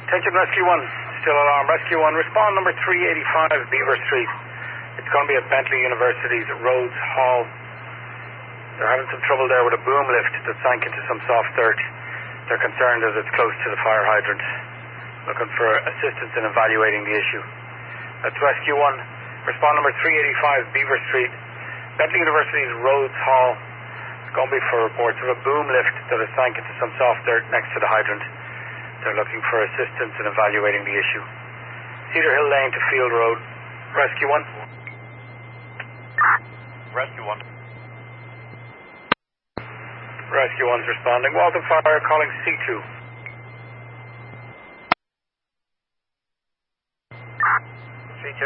Attention Rescue 1, still alarm. Rescue 1, respond number 385 Beaver Street. It's going to be at Bentley University's Rhodes Hall. They're having some trouble there with a boom lift that sank into some soft dirt. They're concerned as it's close to the fire hydrant. Looking for assistance in evaluating the issue. That's Rescue 1, respond number 385 Beaver Street, Bentley University's Rhodes Hall. It's going to be for reports of a boom lift that has sank into some soft dirt next to the hydrant. They're looking for assistance in evaluating the issue. Cedar Hill Lane to Field Road. Rescue 1. Rescue 1. Rescue 1's responding. Walton Fire calling C2. C2.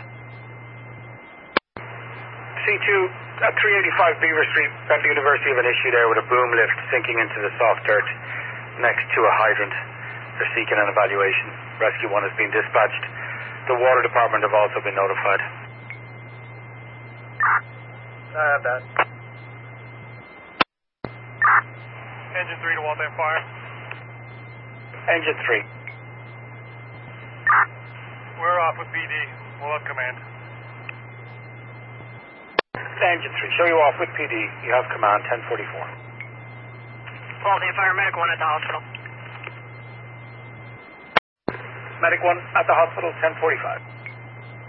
C2 at 385 Beaver Street, Bentley University have an issue there with a boom lift sinking into the soft dirt next to a hydrant. They're seeking an evaluation. Rescue 1 has been dispatched. The water department have also been notified. I have that. Engine 3 to Waltham Fire. Engine 3. We're off with BD. We'll have command. Engine 3, show you off with PD. You have command, 1044. Waltham Fire, Medic 1 at the hospital. Medic 1 at the hospital, 1045.